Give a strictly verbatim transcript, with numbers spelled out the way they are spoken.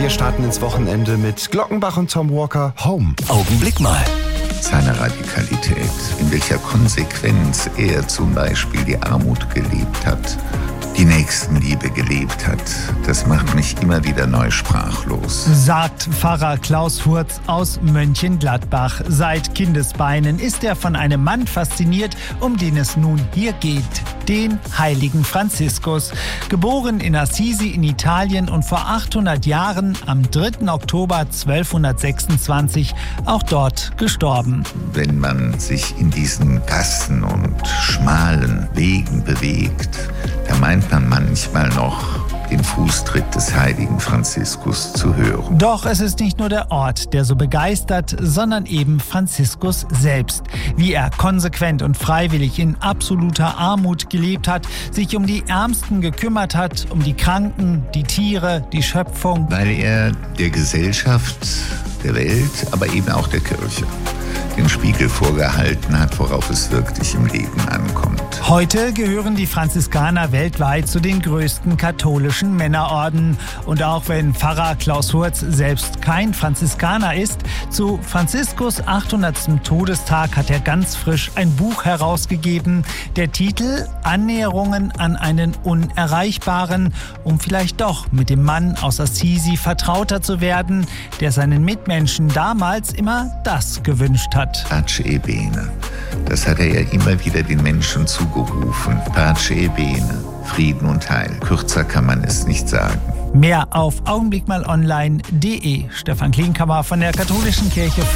Wir starten ins Wochenende mit Glockenbach und Tom Walker, Home. Augenblick mal. Seine Radikalität, in welcher Konsequenz er zum Beispiel die Armut gelebt hat, die Nächstenliebe gelebt hat, das macht mich immer wieder neu sprachlos. Sagt Pfarrer Klaus Hurz aus Mönchengladbach. Seit Kindesbeinen ist er von einem Mann fasziniert, um den es nun hier geht. Den heiligen Franziskus. Geboren in Assisi in Italien und vor achthundert Jahren am dritten Oktober zwölfhundertsechsundzwanzig auch dort gestorben. Wenn man sich in diesen Gassen und schmalen Wegen bewegt, da meint man manchmal noch, den Fußtritt des heiligen Franziskus zu hören. Doch es ist nicht nur der Ort, der so begeistert, sondern eben Franziskus selbst. Wie er konsequent und freiwillig in absoluter Armut gelebt hat, sich um die Ärmsten gekümmert hat, um die Kranken, die Tiere, die Schöpfung. Weil er der Gesellschaft, der Welt, aber eben auch der Kirche den Spiegel vorgehalten hat, worauf es wirklich im Leben ankommt. Heute gehören die Franziskaner weltweit zu den größten katholischen Männerorden. Und auch wenn Pfarrer Klaus Hurz selbst kein Franziskaner ist, zu Franziskus achthundertstem Todestag hat er ganz frisch ein Buch herausgegeben. Der Titel Annäherungen an einen Unerreichbaren, um vielleicht doch mit dem Mann aus Assisi vertrauter zu werden, der seinen Mitmenschen damals immer das gewünscht hat. Pace e bene. Das hat er ja immer wieder den Menschen zugerufen. Pace e bene. Frieden und Heil. Kürzer kann man es nicht sagen. Mehr auf augenblickmalonline punkt de. Stefan Klinkhammer von der Katholischen Kirche